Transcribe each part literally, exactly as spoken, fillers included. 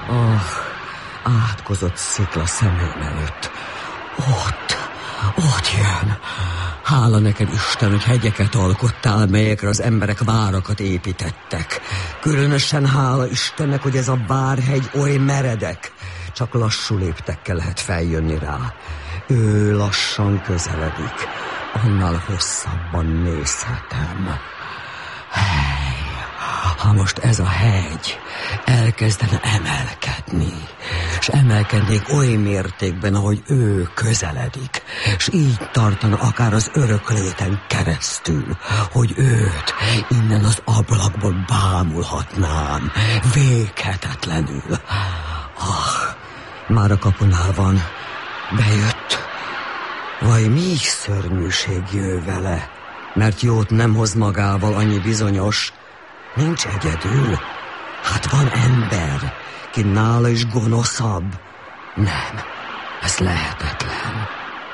Ah, átkozott szikla szemem előtt. Ott, ott jön. Hála neked, Isten, hogy hegyeket alkottál, melyekre az emberek várakat építettek. Különösen hála Istennek, hogy ez a várhegy oly meredek. Csak lassú léptekkel lehet feljönni rá. Ő lassan közeledik. Annál hosszabban nézhetem. Hely, ha most ez a hegy elkezdene emelkedni, és emelkednék oly mértékben, ahogy ő közeledik, és így tartana akár az örökléten keresztül, hogy őt innen az ablakból bámulhatnám, véghetetlenül. Ah, már a kapunál van. Bejött. Vaj, mi szörnyűség jöv vele, mert jót nem hoz magával, annyi bizonyos. Nincs egyedül. Hát van ember, ki nála is gonoszabb. Nem, ez lehetetlen.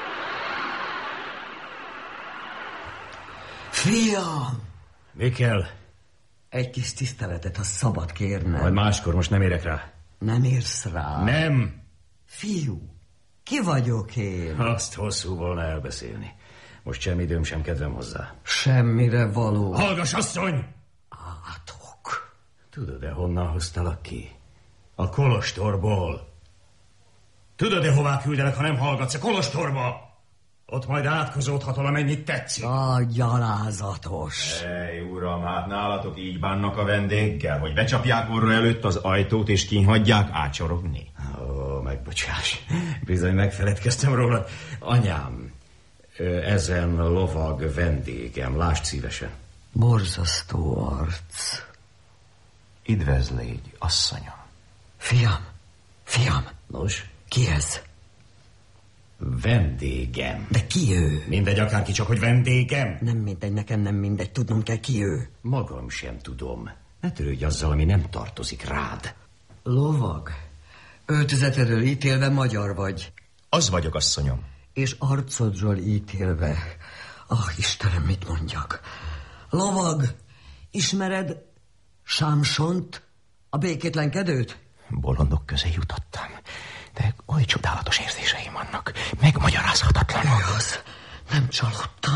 Fiam! Mi kell? Egy kis tiszteletet, ha szabad kérnem. Majd máskor, most nem érek rá. Nem érsz rá? Nem! Fiú, ki vagyok én? Azt hosszú volna elbeszélni. Most sem időm, sem kedvem hozzá. Semmire való. Hallgass, asszony! Átok. Tudod-e, honnan hoztalak ki? A kolostorból. Tudod-e, hová küldelek, ha nem hallgatsz? A kolostorba! Ott majd átkozódhatol, amennyit tetszik. A gyalázatos. Ej, uram, hát nálatok így bánnak a vendéggel, hogy becsapják orra előtt az ajtót, és kihagyják átsorogni. Ó, megbocsáss. Bizony megfeledkeztem rólad. Anyám, ezen lovag vendégem, lásd szívesen. Borzasztó arc. Üdvözlégy, asszonyom. Fiam, fiam. Nos? Ki ez? Vendégem. De ki ő? Mindegy, akárki, csak hogy vendégem. Nem mindegy, nekem nem mindegy, tudnom kell, ki ő. Magam sem tudom. Ne törődj azzal, ami nem tartozik rád. Lovag? Öltözetedről ítélve magyar vagy. Az vagyok, asszonyom. És arcodról ítélve. Ah, Istenem, mit mondjak? Lovag, ismered Sámsont, a békétlenkedőt? Bolondok közé jutottam, de oly csodálatos érzéseim vannak, megmagyarázhatatlanul. Ő az, nem csalódtam.